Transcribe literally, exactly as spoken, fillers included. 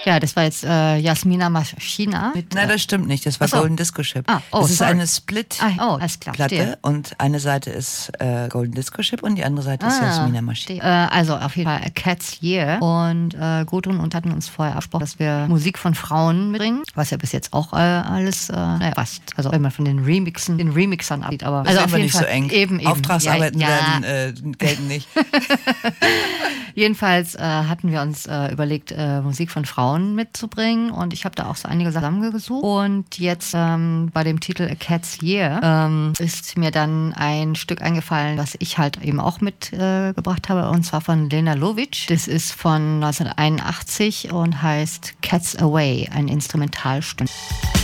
Ja, das war jetzt äh, Jasmina Maschina. Mit, Nein, das stimmt nicht. Das war so. Golden Disco Ship. Ah, oh, das ist sorry. eine Split-Platte ah, oh, alles klar, verstehe. und eine Seite ist äh, Golden Disco Ship und die andere Seite ist Ah, Jasmina Maschina. Äh, also auf jeden Fall A Cat's Year. Und äh, Gudrun und hatten uns vorher abgesprochen, dass wir Musik von Frauen mitbringen, was ja bis jetzt auch äh, alles äh, naja, passt. Also wenn man von den Remixen, den Remixern absieht. Aber Das also ist auf jeden nicht Fall so eng. Eben, eben. Auftragsarbeiten ja, ja. werden äh, gelten nicht. Jedenfalls äh, hatten wir uns äh, überlegt, äh, Musik von Frauen mitzubringen und ich habe da auch so einige Sachen zusammengesucht. Und jetzt ähm, bei dem Titel A Cat's Year ähm, ist mir dann ein Stück eingefallen, was ich halt eben auch mitgebracht äh, habe, und zwar von Lena Lovic. Das ist von neunzehnhunderteinundachtzig und heißt Cats Away, ein Instrumentalstück.